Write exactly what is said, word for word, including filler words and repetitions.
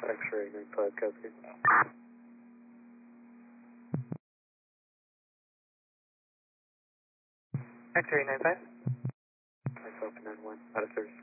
X-ray nine five, copy. X-ray nine five. Alpha nine one, out of service.